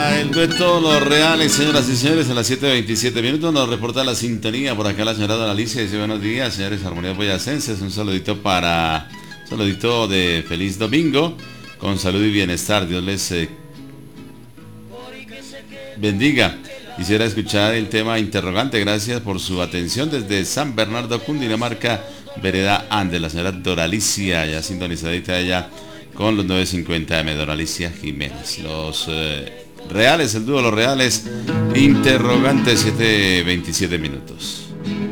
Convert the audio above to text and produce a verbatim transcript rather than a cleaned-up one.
para el dueto Los Reales, señoras y señores, a las siete veintisiete minutos nos reporta la sintonía por acá la señora Dona Alicia. Dice buenos días, señores Armonía Boyacenses. Un saludito para, un saludito de feliz domingo, con salud y bienestar. Dios les eh, bendiga. Quisiera escuchar el tema interrogante. Gracias por su atención desde San Bernardo, Cundinamarca, Vereda Andes. La señora Doralicia, ya sintonizadita allá con los nueve cincuenta M, Doralicia Jiménez. Los eh, Reales, el dúo Los Reales, interrogante, siete veintisiete minutos.